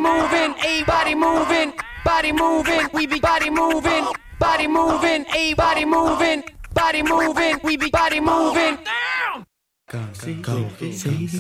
moving, a body moving, body moving, we be body moving, a body moving, we be body moving. Go, see,